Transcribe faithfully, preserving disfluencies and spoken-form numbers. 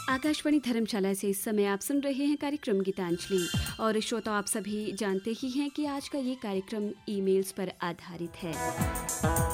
आकाशवाणी धर्मशाला से इस समय आप सुन रहे हैं कार्यक्रम गीतांजलि। और श्रोता, आप सभी जानते ही हैं कि आज का ये कार्यक्रम ईमेल्स पर आधारित है।